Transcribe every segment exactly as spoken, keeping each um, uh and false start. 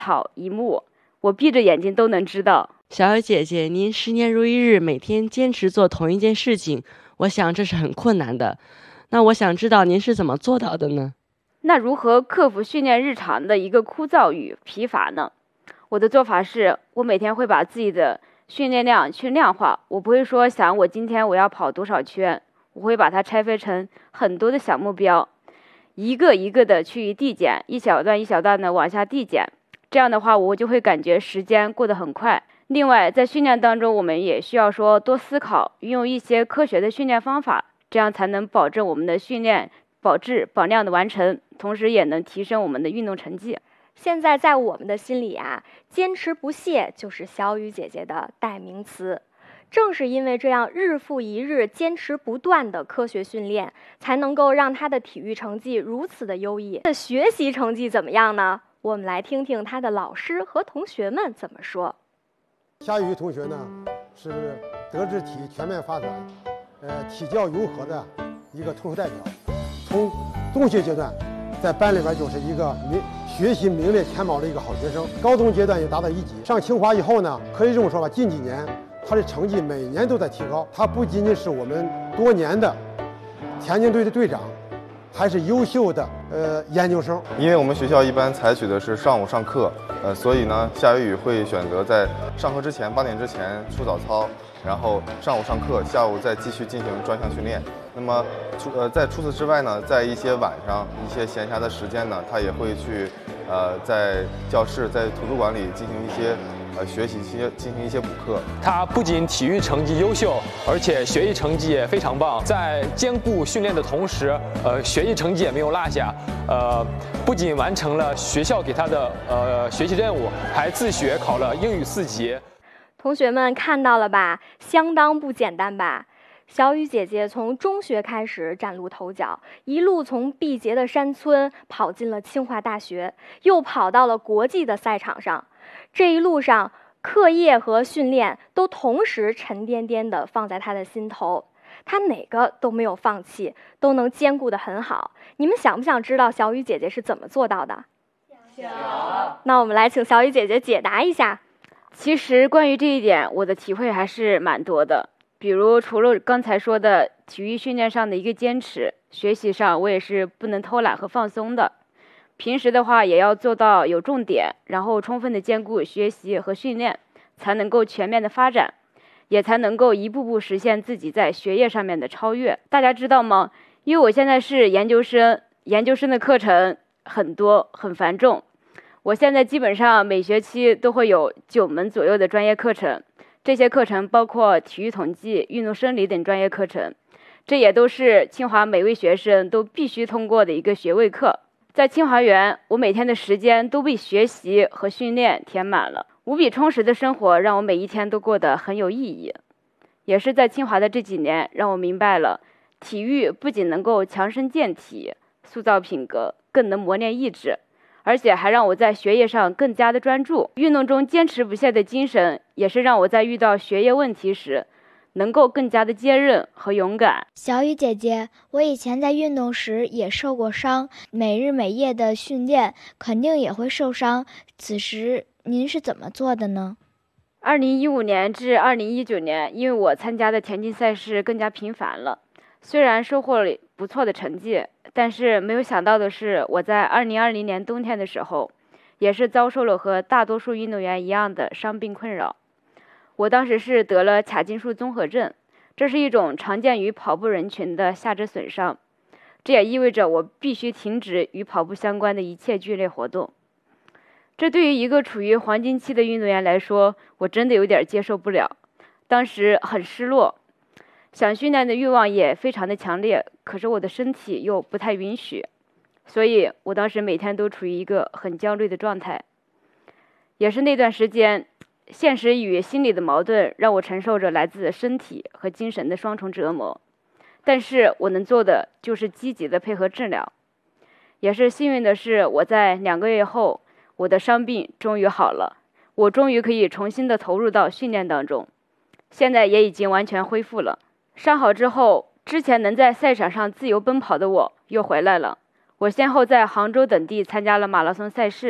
好一幕，我闭着眼睛都能知道。 小雨姐姐，您十年如一日，每天坚持做同一件事情，我想这是很困难的。那我想知道您是怎么做到的呢？ 那如何克服训练日常的一个枯燥与疲乏呢？我的做法是，我每天会把自己的训练量去量化。我不会说想我今天我要跑多少圈，我会把它拆分成很多的小目标，一个一个的去递减，一小段一小段的往下递减。这样的话，我就会感觉时间过得很快。另外，在训练当中，我们也需要说多思考，运用一些科学的训练方法，这样才能保证我们的训练保质保量的完成，同时也能提升我们的运动成绩。 现在在我们的心里啊，坚持不懈就是小雨姐姐的代名词。正是因为这样日复一日坚持不断的科学训练，才能够让她的体育成绩如此的优异。的学习成绩怎么样呢？我们来听听她的老师和同学们怎么说。 夏雨同学呢，是德智体全面发展，呃，体教融合的一个特殊代表。从中学阶段，在班里边就是一个名学习名列前茅的一个好学生。高中阶段也达到一级。上清华以后呢，可以这么说吧，近几年他的成绩每年都在提高。他不仅仅是我们多年的田径队的队长，还是优秀的呃研究生。 因为我们学校一般采取的是上午上课，呃，所以呢，夏雨雨会选择在上课之前八点之前出早操，然后上午上课，下午再继续进行专项训练。那么除呃在除此之外呢，在一些晚上一些闲暇的时间呢，他也会去呃在教室在图书馆里进行一些呃学习一些进行一些补课。 他不仅体育成绩优秀，而且学习成绩也非常棒，在兼顾训练的同时，呃学习成绩也没有落下，呃不仅完成了学校给他的呃学习任务，还自学考了英语四级。 同学们看到了吧，相当不简单吧。小雨姐姐从中学开始崭露头角，一路从毕节的山村跑进了清华大学，又跑到了国际的赛场上。这一路上，课业和训练都同时沉甸甸地放在她的心头，她哪个都没有放弃，都能兼顾得很好。你们想不想知道小雨姐姐是怎么做到的？ 想。 那我们来请小雨姐姐解答一下。 其实关于这一点，我的体会还是蛮多的。比如除了刚才说的体育训练上的一个坚持，学习上我也是不能偷懒和放松的。平时的话也要做到有重点，然后充分的兼顾学习和训练，才能够全面的发展，也才能够一步步实现自己在学业上面的超越。大家知道吗？因为我现在是研究生，研究生的课程很多很繁重，我现在基本上每学期都会有九门左右的专业课程。这些课程包括体育统计、运动生理等专业课程，这也都是清华每位学生都必须通过的一个学位课。在清华园，我每天的时间都被学习和训练填满了，无比充实的生活让我每一天都过得很有意义。也是在清华的这几年，让我明白了体育不仅能够强身健体、塑造品格，更能磨练意志，而且还让我在学业上更加的专注。运动中坚持不懈的精神，也是让我在遇到学业问题时，能够更加的坚韧和勇敢。 小雨姐姐，我以前在运动时也受过伤，每日每夜的训练肯定也会受伤，此时您是怎么做的呢？ 二零一五年至二零一九年，因为我参加的田径赛事更加频繁了，虽然收获了不错的成绩，但是没有想到的是，我在二零二零年冬天的时候，也是遭受了和大多数运动员一样的伤病困扰。我当时是得了髂胫束综合症，这是一种常见于跑步人群的下肢损伤，这也意味着我必须停止与跑步相关的一切剧烈活动。这对于一个处于黄金期的运动员来说，我真的有点接受不了。当时很失落，想训练的欲望也非常的强烈，可是我的身体又不太允许，所以我当时每天都处于一个很焦虑的状态。也是那段时间，现实与心理的矛盾让我承受着来自身体和精神的双重折磨，但是我能做的就是积极的配合治疗。也是幸运的是，我在两个月后，我的伤病终于好了，我终于可以重新的投入到训练当中，现在也已经完全恢复了。伤好之后，之前能在赛场上自由奔跑的我又回来了。我先后在杭州等地参加了马拉松赛事，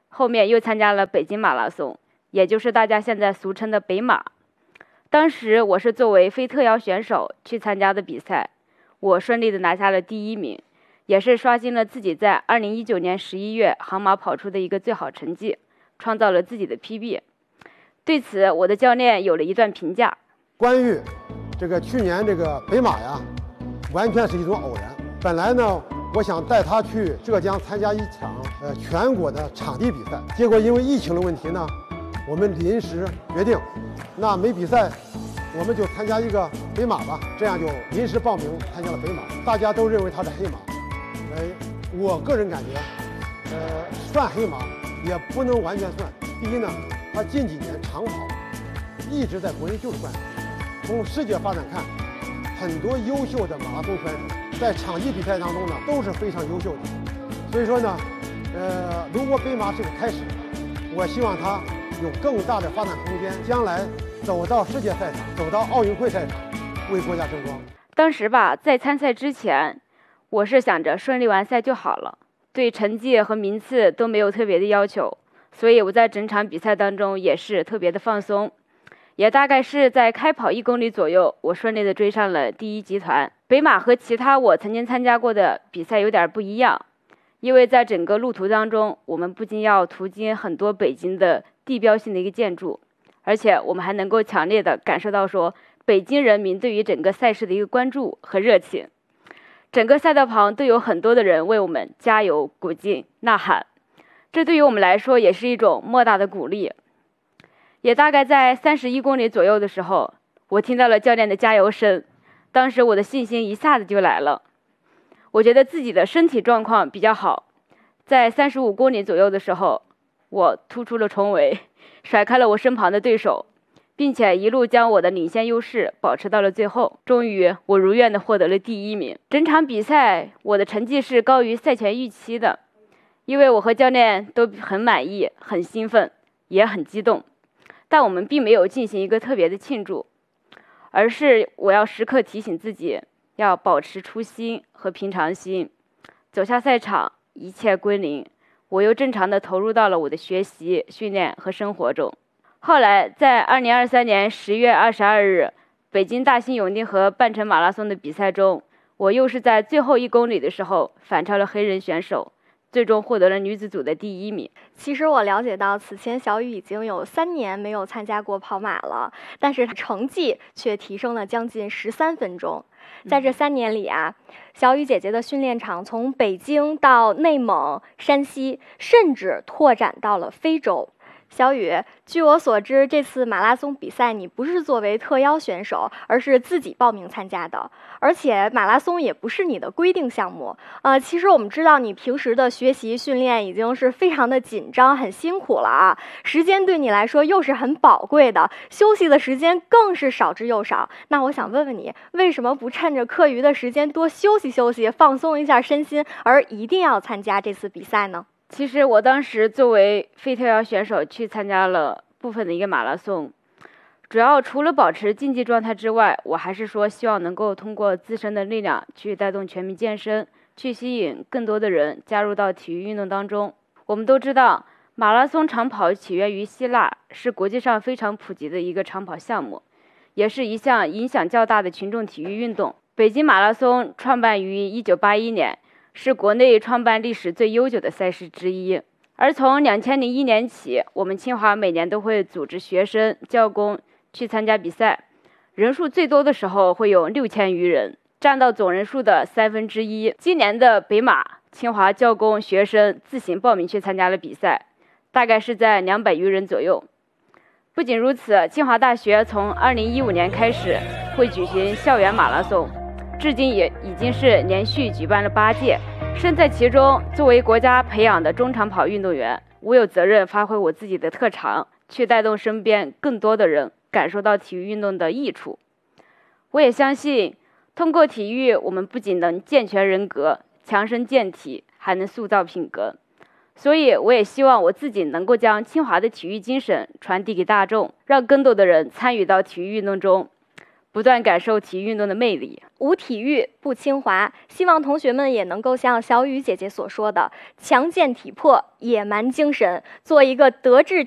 后面又参加了北京马拉松，也就是大家现在俗称的北马。当时我是作为非特邀选手去参加的比赛，我顺利的拿下了第一名，也是刷新了自己在二零一九年十一月杭马跑出的一个最好成绩，创造了自己的 P B。 对此，我的教练有了一段评价： 关于这个去年这个北马呀，完全是一种偶然。本来呢，我想带他去浙江参加一场呃全国的场地比赛，结果因为疫情的问题呢，我们临时决定，那没比赛，我们就参加一个北马吧。这样就临时报名参加了北马。大家都认为它是黑马，呃，我个人感觉，呃，算黑马也不能完全算。第一呢，它近几年长跑一直在国内就是冠军。从世界发展看，很多优秀的马拉松选手在场地比赛当中呢都是非常优秀的。所以说呢，呃，如果北马是个开始，我希望它有更大的发展空间，将来走到世界赛场，走到奥运会赛场，为国家争光。 当时吧，在参赛之前，我是想着顺利完赛就好了，对成绩和名次都没有特别的要求，所以我在整场比赛当中也是特别的放松。也大概是在开跑一公里左右，我顺利的追上了第一集团。北马和其他我曾经参加过的比赛有点不一样，因为在整个路途当中，我们不仅要途经很多北京的地标性的一个建筑，而且我们还能够强烈的感受到说北京人民对于整个赛事的一个关注和热情。整个赛道旁都有很多的人为我们加油鼓劲呐喊，这对于我们来说也是一种莫大的鼓励。也大概在三十一公里左右的时候，我听到了教练的加油声，当时我的信心一下子就来了。我觉得自己的身体状况比较好，在三十五公里左右的时候，我突出了重围，甩开了我身旁的对手，并且一路将我的领先优势保持到了最后。终于，我如愿的获得了第一名。整场比赛我的成绩是高于赛前预期的，因为我和教练都很满意，很兴奋，也很激动。但我们并没有进行一个特别的庆祝，而是我要时刻提醒自己要保持初心和平常心。走下赛场，一切归零，我又正常的投入到了我的学习、训练和生活中。后来在二零二三年十月二十二日北京大兴永定河半程马拉松的比赛中，我又是在最后一公里的时候反超了黑人选手，最终获得了女子组的第一名。 其实我了解到，此前小雨已经有三年没有参加过跑马了，但是成绩却提升了将近十三分钟。在这三年里啊，小雨姐姐的训练场从北京到内蒙、山西，甚至拓展到了非洲。小雨，据我所知，这次马拉松比赛你不是作为特邀选手，而是自己报名参加的，而且马拉松也不是你的规定项目。呃，其实我们知道你平时的学习训练已经是非常的紧张、很辛苦了啊，时间对你来说又是很宝贵的，休息的时间更是少之又少。那我想问问你，为什么不趁着课余的时间多休息休息，放松一下身心，而一定要参加这次比赛呢？ 其实我当时作为非特邀选手去参加了部分的一个马拉松，主要除了保持竞技状态之外，我还是说希望能够通过自身的力量去带动全民健身，去吸引更多的人加入到体育运动当中。我们都知道，马拉松长跑起源于希腊，是国际上非常普及的一个长跑项目，也是一项影响较大的群众体育运动。北京马拉松创办于一九八一年，是国内创办历史最悠久的赛事之一。而从两千零一年起，我们清华每年都会组织学生、教工去参加比赛，人数最多的时候会有六千余人，占到总人数的三分之一。今年的北马，清华教工学生自行报名去参加了比赛，大概是在两百余人左右。不仅如此，清华大学从二零一五年开始会举行校园马拉松，至今也已经是连续举办了八届。身在其中，作为国家培养的中长跑运动员，我有责任发挥我自己的特长，去带动身边更多的人感受到体育运动的益处。我也相信，通过体育，我们不仅能健全人格、强身健体，还能塑造品格。所以，我也希望我自己能够将清华的体育精神传递给大众，让更多的人参与到体育运动中，不断感受体育运动的魅力。 无体育不清华，希望同学们也能够像小雨姐姐所说的，强健体魄、野蛮精神，做一个德智